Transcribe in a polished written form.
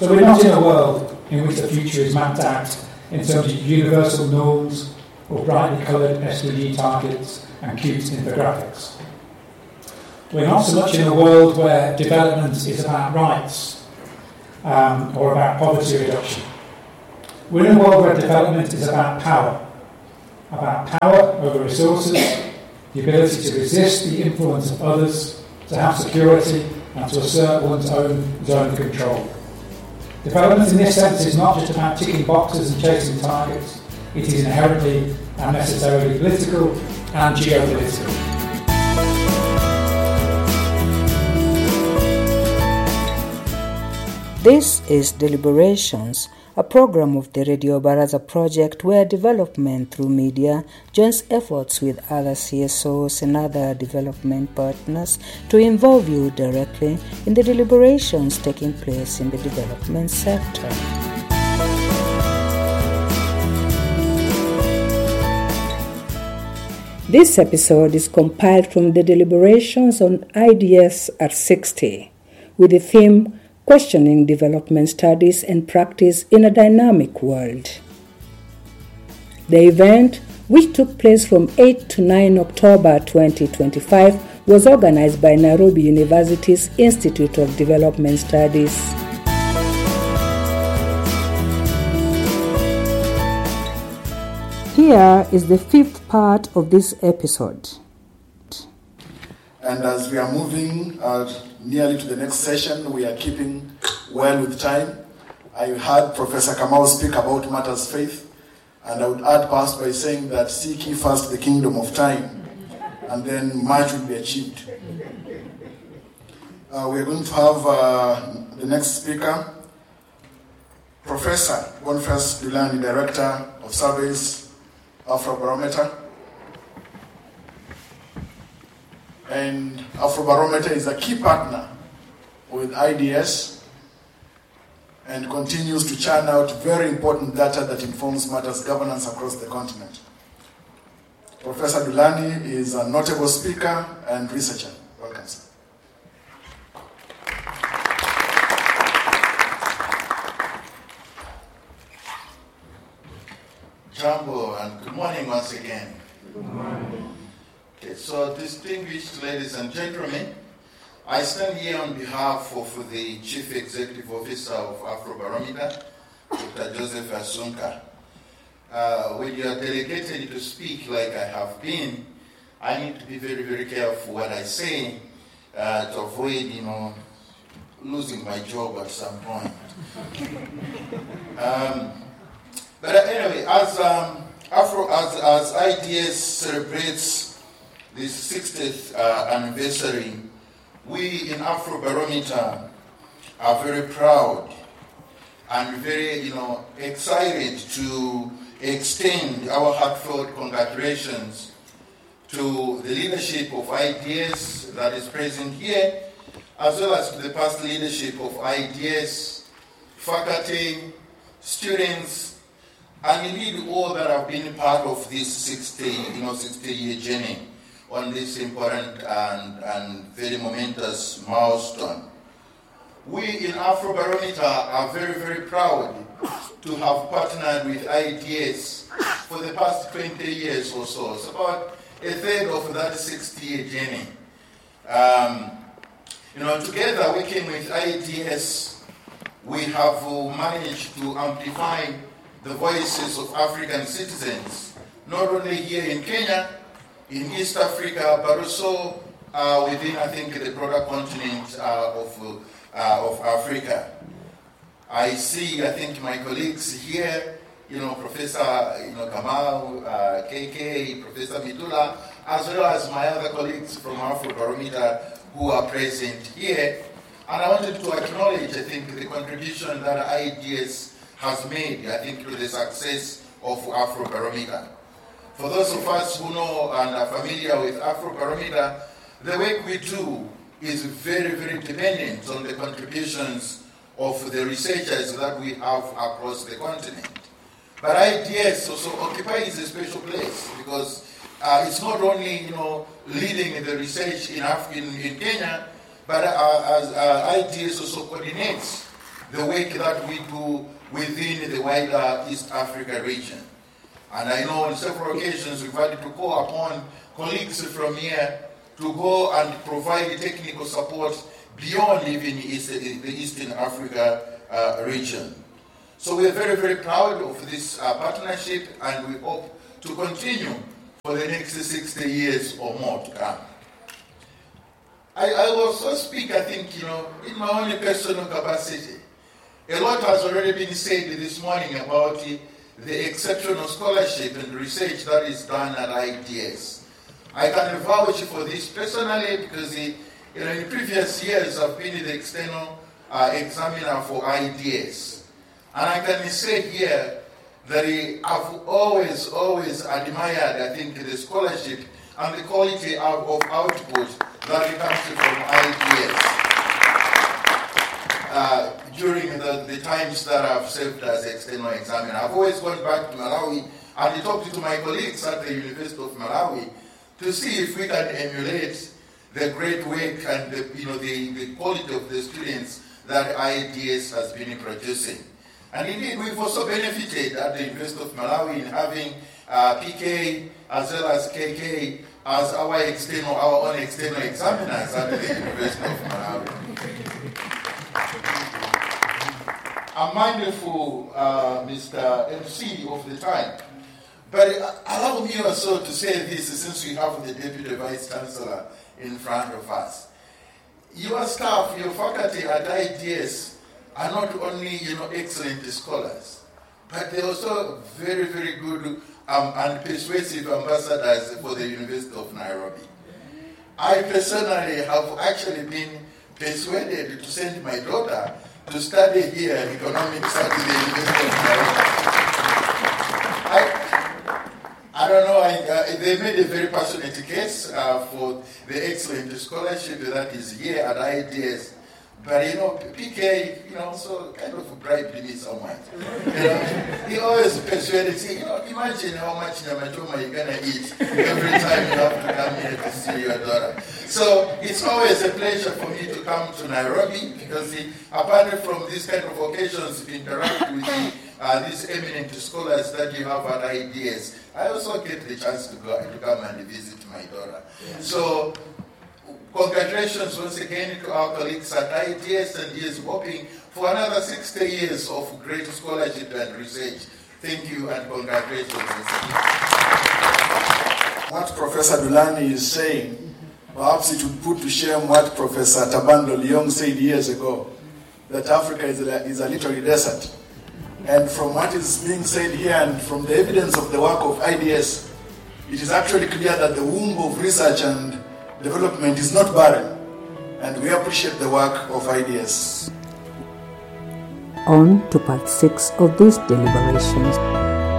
So we're not in a world in which the future is mapped out in terms of universal norms or brightly coloured SDG targets and cute infographics. We're not so much in a world where development is about rights or about poverty reduction. We're in a world where development is about power over resources, the ability to resist the influence of others, to have security, and to assert one's own zone of control. Development in this sense is not just about ticking boxes and chasing targets. It is inherently and necessarily political and geopolitical. This is Deliberations, a program of the Radio Baraza project where development through media joins efforts with other CSOs and other development partners to involve you directly in the deliberations taking place in the development sector. This episode is compiled from the deliberations on IDS at 60 with the theme Questioning Development Studies and Practice in a Dynamic World. The event, which took place from 8 to 9 October 2025, was organized by Nairobi University's Institute of Development Studies. Here is the fifth part of this episode. And as we are moving nearly to the next session, we are keeping well with time. I heard Professor Kamau speak about matters faith, and I would add past by saying that seek ye first the kingdom of time, and then much will be achieved. We are going to have the next speaker, Professor Boniface Dulani, Director of Surveys, Afrobarometer. And Afrobarometer is a key partner with IDS and continues to churn out very important data that informs matters governance across the continent. Professor Dulani is a notable speaker and researcher. Welcome, sir. Jambo, and good morning once again. Good morning. Okay, so distinguished ladies and gentlemen, I stand here on behalf of the Chief Executive Officer of Afrobarometer, Dr. Joseph Asunka. When you are delegated to speak like I have been, I need to be very, very careful what I say to avoid, losing my job at some point. But anyway, as IDS celebrates this 60th anniversary, we in Afrobarometer are very proud and very, excited to extend our heartfelt congratulations to the leadership of IDS that is present here, as well as to the past leadership of IDS, faculty, students, and indeed all that have been part of this 60-year journey on this important and very momentous milestone. We in Afrobarometer are very, very proud to have partnered with IDS for the past 20 years or so. It's about a third of that 60-year journey. Together working with IDS, we have managed to amplify the voices of African citizens, not only here in Kenya, in East Africa, but also within, I think, the broader continent of Africa. I see, I think, my colleagues here, Professor Kamau, KK, Professor Mitula, as well as my other colleagues from Afrobarometer who are present here. And I wanted to acknowledge, I think, the contribution that IDS has made, I think, to the success of Afrobarometer. For those of us who know and are familiar with Afrobarometer, the work we do is very, very dependent on the contributions of the researchers that we have across the continent. But IDS also occupies a special place because it's not only, leading the research in Kenya, but as IDS also coordinates the work that we do within the wider East Africa region. And I know on several occasions we've had to call upon colleagues from here to go and provide technical support beyond even the Eastern Africa region. So we are very, very proud of this partnership, and we hope to continue for the next 60 years or more to come. I will also speak, I think, in my own personal capacity. A lot has already been said this morning about the exceptional scholarship and research that is done at IDS. I can vouch for this personally because in previous years I've been the external examiner for IDS. And I can say here that I've always admired, I think, the scholarship and the quality of output that comes from IDS. During the times that I've served as external examiner, I've always gone back to Malawi and talked to my colleagues at the University of Malawi to see if we can emulate the great work and the quality of the students that IDS has been producing. And indeed, we've also benefited at the University of Malawi in having PK as well as KK as our own external examiners at the University of Malawi. I'm mindful, Mr. MC, of the time, but allow me also to say this since we have the Deputy Vice Chancellor in front of us. Your staff, your faculty at IDS are not only excellent scholars, but they're also very, very good and persuasive ambassadors for the University of Nairobi. I personally have actually been persuaded to send my daughter to study here economics at the University of Nairobi. I don't know, they made a very passionate case for the excellent scholarship that is here at IDS. But PK, also kind of bribed me somewhat. He always persuaded, imagine how much namatoma you're gonna eat every time you have to come here to see your daughter. So it's always a pleasure for me to come to Nairobi because apart from these kind of occasions to interact with these eminent scholars that you have at IDS, I also get the chance to come and visit my daughter. Yeah. So congratulations once again to our colleagues at IDS, and he is hoping for another 60 years of great scholarship and research. Thank you and congratulations. What Professor Dulani is saying, perhaps it would put to shame what Professor Tabando Leong said years ago, that Africa is a literary desert. And from what is being said here and from the evidence of the work of IDS, it is actually clear that the womb of research and development is not barren, and we appreciate the work of IDS. On to part 6 of these deliberations.